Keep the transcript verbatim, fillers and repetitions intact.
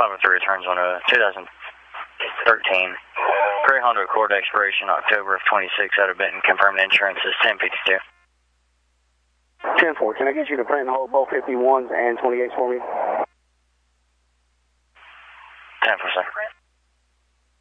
eleven three returns on a two thousand thirteen Gray Honda Accord expiration October of twenty-six out of Benton. Confirmed insurance is ten fifty-two. ten four, can I get you to print and hold both fifty-ones and twenty-eights for me? ten four, sir.